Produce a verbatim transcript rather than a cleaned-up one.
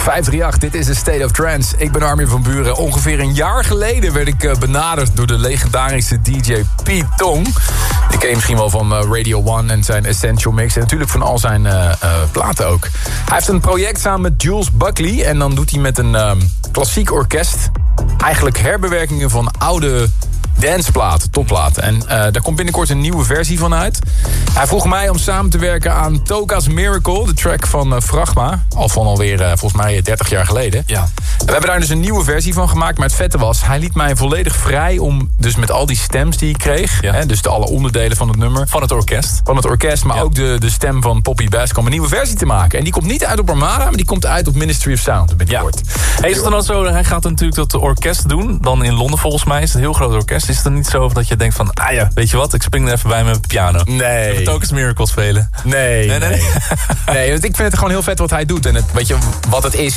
vijf drie acht, dit is een State of Trance. Ik ben Armin van Buuren. Ongeveer een jaar geleden werd ik uh, benaderd door de legendarische D J Pete Tong. Die ken je misschien wel van uh, Radio One en zijn Essential Mix. En natuurlijk van al zijn uh, uh, platen ook. Hij heeft een project samen met Jules Buckley. En dan doet hij met een uh, klassiek orkest eigenlijk herbewerkingen van oude danceplaten, topplaten. En uh, daar komt binnenkort een nieuwe versie van uit. Hij vroeg mij om samen te werken aan Toka's Miracle, de track van uh, Fragma. Al van alweer uh, volgens mij dertig jaar geleden. Ja. En we hebben daar dus een nieuwe versie van gemaakt. Maar het vette was, hij liet mij volledig vrij om dus met al die stems die ik kreeg. Ja. Hè, dus de alle onderdelen van het nummer. Van het orkest. Van het orkest, maar Ja. ook de, de stem van Poppy Bascom. Een nieuwe versie te maken. En die komt niet uit op Armada, maar die komt uit op Ministry of Sound binnenkort. Ja. Hey, is het dan ook zo, hij gaat natuurlijk dat orkest doen. Dan in Londen volgens mij is het een heel groot orkest. Is het dan niet zo dat je denkt van, ah ja, weet je wat, ik spring er even bij met piano. Nee. Even Toka's Miracle spelen. Nee, Nee, nee, nee. nee, want ik vind het gewoon heel vet wat hij doet. En het, weet je wat het is?